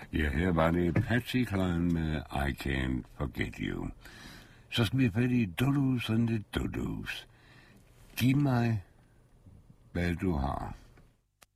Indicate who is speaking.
Speaker 1: Ja, her var det Patsy Cline med I Can't Forget You. Så skal vi have fat i Dodus and the Dodus. Giv mig, hvad du har.